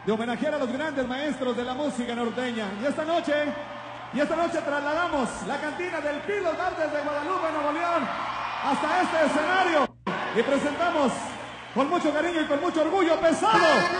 de homenajear a los grandes maestros de la música norteña. Y esta noche trasladamos la cantina del Pilos Verdes de Guadalupe, Nuevo León, hasta este escenario y presentamos con mucho cariño y con mucho orgullo Pesado.